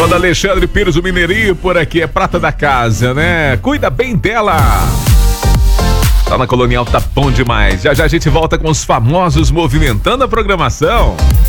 Quando Alexandre Pires, o Mineirinho, por aqui, é prata da casa, né? Cuida bem dela. Tá na Colonial, tá bom demais. Já já a gente volta com os famosos movimentando a programação.